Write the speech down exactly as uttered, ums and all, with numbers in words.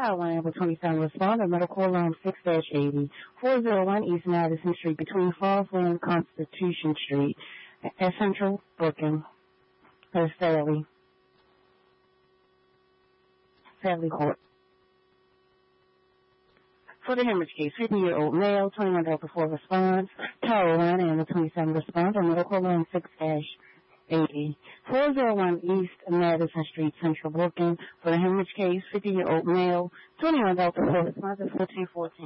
Tower line with twenty-seven responder, medical alarm six eighty, four oh one East Madison Street between Hallsway and Constitution Street at Central Booking. That's Fairley. Fairley Court. For the hemorrhage case, fifty-year-old male, twenty-one Delta four response, Tower line and the twenty-seven responder, medical alarm six eighty, four oh one East Madison Street, Central Booking. For the hemorrhage case, fifty-year-old male, twenty-one Delta four response, fourteen fourteen.